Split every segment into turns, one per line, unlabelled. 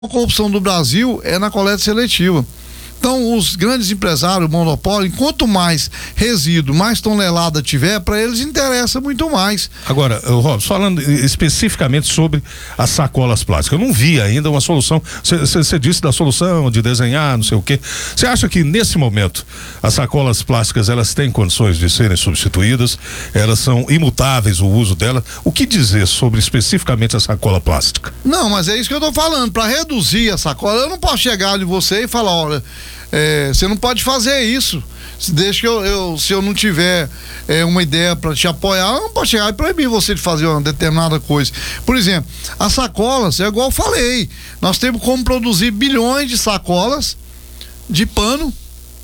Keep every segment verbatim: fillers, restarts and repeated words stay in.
A corrupção do Brasil é na coleta seletiva. Então, os grandes empresários, o monopólio, quanto mais resíduo, mais tonelada tiver, para eles interessa muito mais.
Agora, Robson, falando especificamente sobre as sacolas plásticas, eu não vi ainda uma solução. Você disse da solução de desenhar, não sei o quê. Você acha que nesse momento as sacolas plásticas elas têm condições de serem substituídas? Elas são imutáveis o uso dela? O que dizer sobre especificamente a sacola plástica?
Não, mas é isso que eu estou falando. Para reduzir a sacola, eu não posso chegar de você e falar, olha, É, você não pode fazer isso. Deixa que eu, eu se eu não tiver é, uma ideia para te apoiar, eu não posso chegar e proibir você de fazer uma determinada coisa. Por exemplo, as sacolas, é igual eu falei, nós temos como produzir bilhões de sacolas de pano.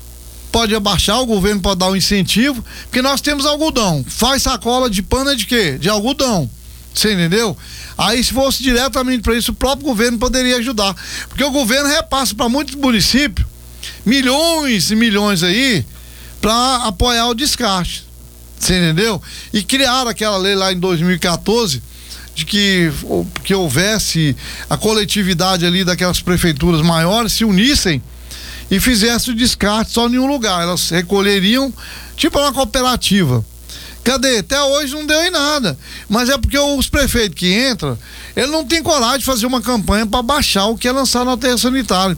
Pode abaixar, o governo pode dar um incentivo, porque nós temos algodão. Faz sacola de pano é de quê? De algodão. Você entendeu? Aí, se fosse diretamente para isso, o próprio governo poderia ajudar. Porque o governo repassa para muitos municípios milhões e milhões aí para apoiar o descarte. Você entendeu? E criaram aquela lei lá em dois mil e quatorze de que, que houvesse a coletividade ali daquelas prefeituras maiores se unissem e fizessem o descarte só em um lugar. Elas recolheriam, tipo uma cooperativa. Cadê? Até hoje não deu em nada. Mas é porque os prefeitos que entram, ele não tem coragem de fazer uma campanha para baixar o que é lançar no aterro sanitário.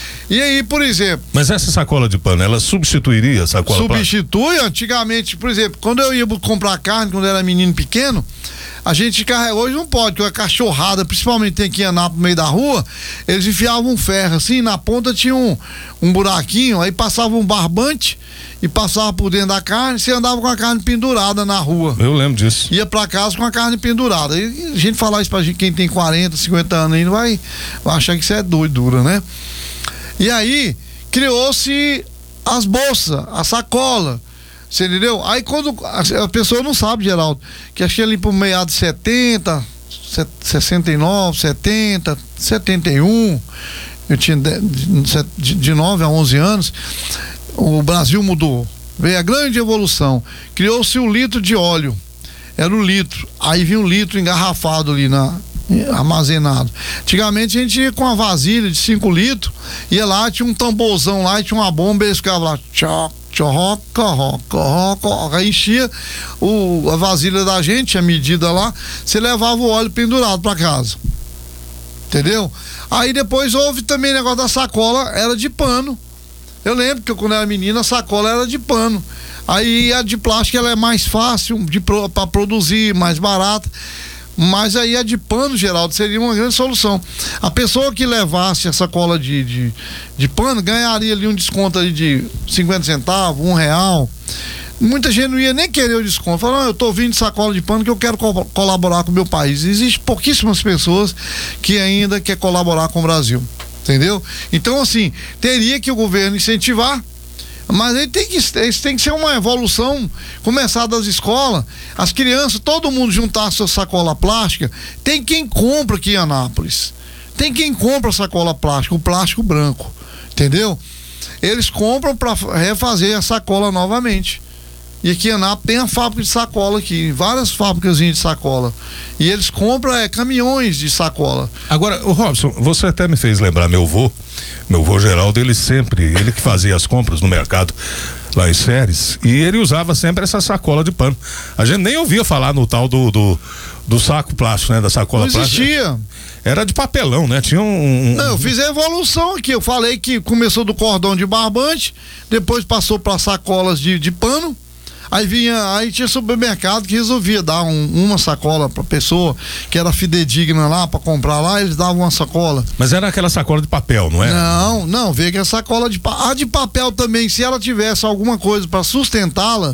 E aí, por exemplo...
Mas essa sacola de pano, ela substituiria a sacola plástica?
Substitui, antigamente, por exemplo, quando eu ia comprar carne, quando eu era menino pequeno, a gente carregou, hoje não pode, porque a cachorrada, principalmente tem que andar pro meio da rua, eles enfiavam um ferro assim, na ponta tinha um, um buraquinho, aí passava um barbante e passava por dentro da carne, você andava com a carne pendurada na rua.
Eu lembro disso.
Ia pra casa com a carne pendurada. E a gente falar isso pra gente, quem tem quarenta, cinquenta anos aí, não vai, vai achar que isso é doidura, né? E aí, criou-se as bolsas, a sacola, você entendeu? Aí quando a, a pessoa não sabe, Geraldo, que acho que ali por meados de setenta, sessenta e nove, setenta, setenta e um, eu tinha de, de, de nove a onze anos, o Brasil mudou, veio a grande evolução, criou-se um litro de óleo, era um litro, aí vinha um litro engarrafado ali na... armazenado. Antigamente a gente ia com uma vasilha de cinco litros, ia lá, tinha um tamborzão lá, tinha uma bomba, eles ficavam lá, tchoc, tchoc, tchoc, tchoc, aí enchia o, a vasilha da gente, a medida lá, você levava o óleo pendurado pra casa. Entendeu? Aí depois houve também o negócio da sacola, era de pano. Eu lembro que quando eu era menina, a sacola era de pano. Aí a de plástico ela é mais fácil de, pra produzir, mais barata. Mas aí a de pano, Geraldo, seria uma grande solução. A pessoa que levasse a sacola de, de, de pano ganharia ali um desconto ali de cinquenta centavos, um real. Muita gente não ia nem querer o desconto. Falando, eu tô vindo de sacola de pano que eu quero co- colaborar com o meu país. Existem pouquíssimas pessoas que ainda querem colaborar com o Brasil. Entendeu? Então, assim, teria que o governo incentivar. Mas aí tem que, isso tem que ser uma evolução, começar das escolas, as crianças, todo mundo juntar a sua sacola plástica. Tem quem compra aqui em Anápolis, tem quem compra sacola plástica, o plástico branco, entendeu? Eles compram para refazer a sacola novamente. E aqui em Anápolis tem a fábrica de sacola aqui, várias fábricas de sacola. E eles compram é, caminhões de sacola.
Agora, o Robson, você até me fez lembrar meu vô, meu vô Geraldo, ele sempre, ele que fazia as compras no mercado lá em Séries, e ele usava sempre essa sacola de pano. A gente nem ouvia falar no tal do, do, do saco plástico, né? Da sacola
Não
plástica.
existia.
Era de papelão, né? Tinha um, um...
Não, eu fiz a evolução aqui. Eu falei que começou do cordão de barbante, depois passou para sacolas de, de pano. Aí vinha, aí tinha supermercado que resolvia dar um, uma sacola pra pessoa que era fidedigna lá pra comprar lá, eles davam uma sacola.
Mas era aquela sacola de papel, não é?
Não, não, veio que a sacola de papel. A de papel também, se ela tivesse alguma coisa pra sustentá-la,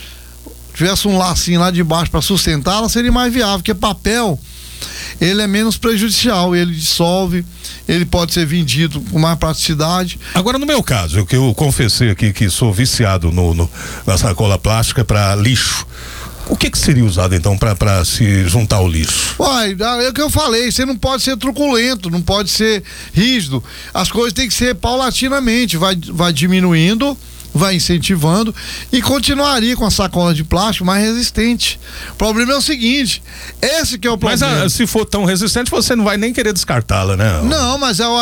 tivesse um lacinho lá de baixo pra sustentá-la, seria mais viável, porque papel, ele é menos prejudicial, ele dissolve, ele pode ser vendido com mais praticidade.
Agora, no meu caso, eu que eu confessei aqui que sou viciado no, no, na sacola plástica para lixo. O que que seria usado então para se juntar ao lixo?
Uai, é o que eu falei, você não pode ser truculento, não pode ser rígido. As coisas têm que ser paulatinamente, vai, vai diminuindo vai incentivando e continuaria com a sacola de plástico mais resistente. O problema é o seguinte, esse que é o problema.
Mas a, se for tão resistente, você não vai nem querer descartá-la, né?
Não, mas é o